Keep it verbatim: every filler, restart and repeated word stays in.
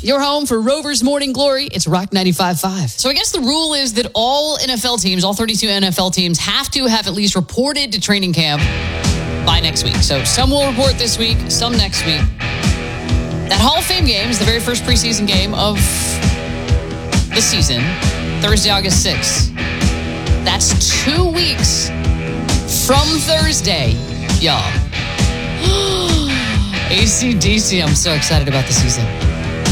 your home for Rovers Morning Glory. It's Rock ninety-five point five. So I guess the rule is that all N F L teams, all thirty-two N F L teams, have to have at least reported to training camp by next week. So some will report this week, some next week. That Hall of Fame game is the very first preseason game of the season, Thursday, August sixth. That's two weeks from Thursday, y'all. A C D C, I'm so excited about the season.